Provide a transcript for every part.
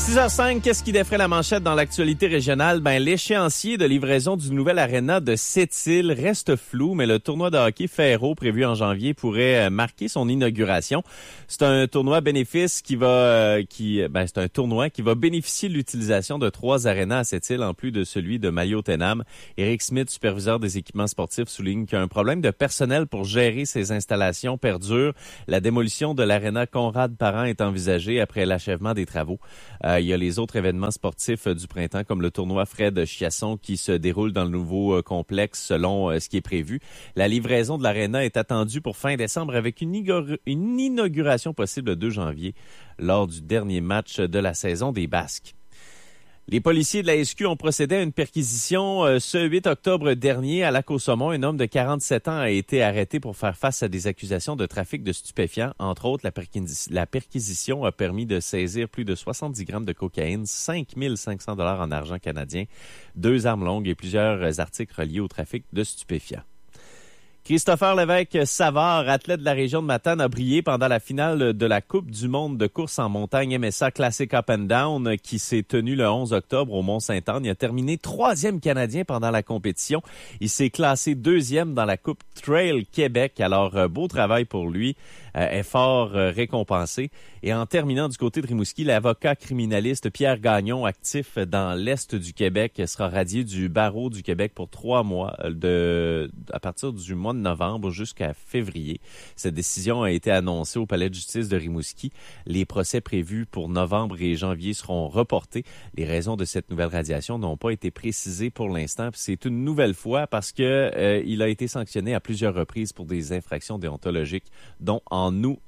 6h05, qu'est-ce qui défrait la manchette dans l'actualité régionale? L'échéancier de livraison du nouvel aréna de Sept-Îles reste flou, mais le tournoi de hockey Ferro prévu en janvier pourrait marquer son inauguration. C'est un tournoi bénéfice c'est un tournoi qui va bénéficier de l'utilisation de 3 arénas à Sept-Îles en plus de celui de Mayo-Tenam. Éric Smith, superviseur des équipements sportifs, souligne qu'un problème de personnel pour gérer ces installations perdure. La démolition de l'aréna Conrad-Parent est envisagée après l'achèvement des travaux. Il y a les autres événements sportifs du printemps, comme le tournoi Fred Chiasson qui se déroule dans le nouveau complexe selon ce qui est prévu. La livraison de l'aréna est attendue pour fin décembre avec une inauguration possible le 2 janvier lors du dernier match de la saison des Basques. Les policiers de la SQ ont procédé à une perquisition ce 8 octobre dernier à Lac-aux-Saumons. Un homme de 47 ans a été arrêté pour faire face à des accusations de trafic de stupéfiants. Entre autres, la perquisition a permis de saisir plus de 70 grammes de cocaïne, 5 500 $ en argent canadien, 2 armes longues et plusieurs articles reliés au trafic de stupéfiants. Christopher Lévesque-Savard, athlète de la région de Matane, a brillé pendant la finale de la Coupe du monde de course en montagne MSA Classic Up and Down qui s'est tenue le 11 octobre au Mont-Sainte-Anne. Il a terminé 3e Canadien pendant la compétition. Il s'est classé 2e dans la Coupe Trail Québec. Alors, beau travail pour lui. Effort récompensé. Et en terminant du côté de Rimouski, l'avocat criminaliste Pierre Gagnon, actif dans l'Est du Québec, sera radié du barreau du Québec pour 3 mois à partir du mois de novembre jusqu'à février. Cette décision a été annoncée au Palais de justice de Rimouski. Les procès prévus pour novembre et janvier seront reportés. Les raisons de cette nouvelle radiation n'ont pas été précisées pour l'instant. C'est une nouvelle fois parce que il a été sanctionné à plusieurs reprises pour des infractions déontologiques, dont en août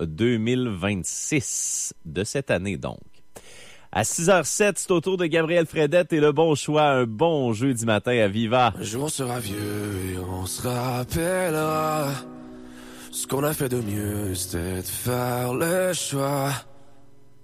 2026 de cette année donc. À 6h07, c'est au tour de Gabriel Fredette et le bon choix, un bon jeudi matin à Viva. Un jour on sera vieux et on se rappellera ce qu'on a fait de mieux, c'était de faire le choix